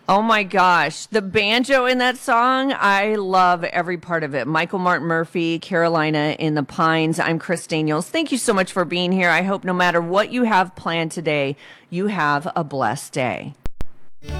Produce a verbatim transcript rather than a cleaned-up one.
Oh my gosh, the banjo in that song, I love every part of it. Michael Martin Murphey, Carolina in the Pines. I'm Chris Daniels. Thank you so much for being here. I hope no matter what you have planned today, you have a blessed day.